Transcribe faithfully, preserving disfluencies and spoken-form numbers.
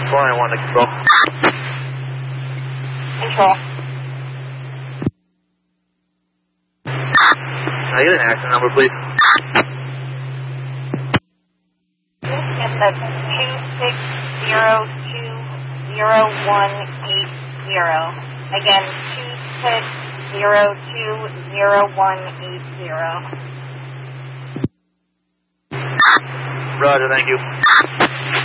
Flying one to control. Control. Can I get an accident number, please? Yes, that's two six zero two zero one eight zero. Again, two six zero two zero one eight zero. Roger, thank you.